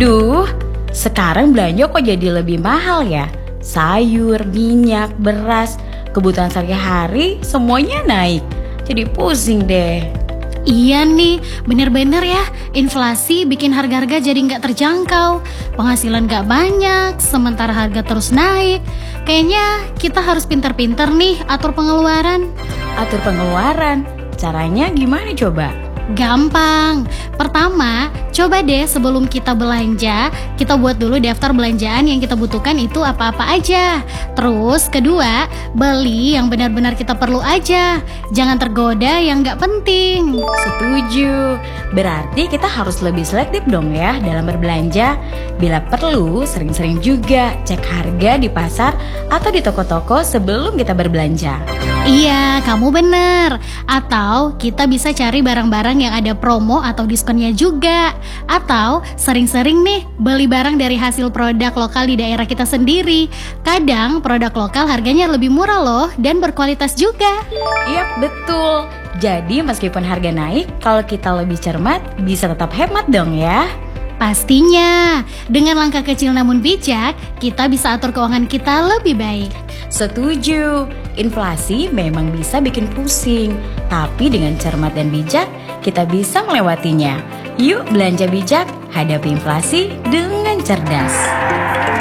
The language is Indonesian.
Duh, sekarang belanja kok jadi lebih mahal ya? Sayur, minyak, beras, kebutuhan sehari-hari semuanya naik. Jadi pusing deh. Iya nih, bener-bener ya, inflasi bikin harga-harga jadi nggak terjangkau, penghasilan nggak banyak, sementara harga terus naik. Kayaknya kita harus pinter-pinter nih atur pengeluaran. Atur pengeluaran, caranya gimana coba? Gampang. Pertama, coba deh sebelum kita belanja, kita buat dulu daftar belanjaan yang kita butuhkan itu apa-apa aja. Terus kedua, beli yang benar-benar kita perlu aja. Jangan tergoda yang nggak penting. Setuju. Berarti kita harus lebih selektif dong ya dalam berbelanja. Bila perlu, sering-sering juga cek harga di pasar atau di toko-toko sebelum kita berbelanja. Iya, kamu bener. Atau kita bisa cari barang-barang yang ada promo atau diskonnya juga. Atau sering-sering nih beli barang dari hasil produk lokal di daerah kita sendiri. Kadang produk lokal harganya lebih murah loh dan berkualitas juga. Yap, betul. Jadi meskipun harga naik, kalau kita lebih cermat, bisa tetap hemat dong ya. Pastinya, dengan langkah kecil namun bijak, kita bisa atur keuangan kita lebih baik. Setuju, inflasi memang bisa bikin pusing, tapi dengan cermat dan bijak, kita bisa melewatinya. Yuk belanja bijak, hadapi inflasi dengan cerdas.